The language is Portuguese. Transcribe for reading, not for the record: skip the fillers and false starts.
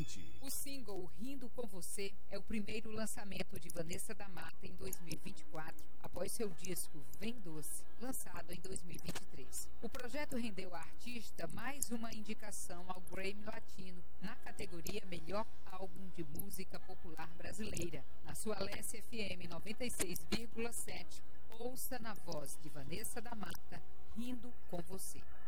2020. O single Rindo com Você é o primeiro lançamento de Vanessa da Mata em 2024, após seu disco Vem Doce, lançado em 2023. O projeto rendeu à artista mais uma indicação ao Grammy Latino, na categoria Melhor Álbum de Música Popular Brasileira. Na sua Alessia FM 96,7, ouça na voz de Vanessa da Mata, Rindo com Você.